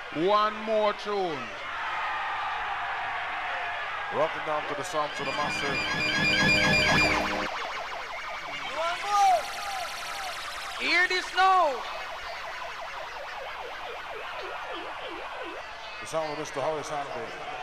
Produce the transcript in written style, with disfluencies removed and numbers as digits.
One more tune. Rocking down to the sounds of the massive. One more. Hear this now. The sound of Mr. Horace Andy.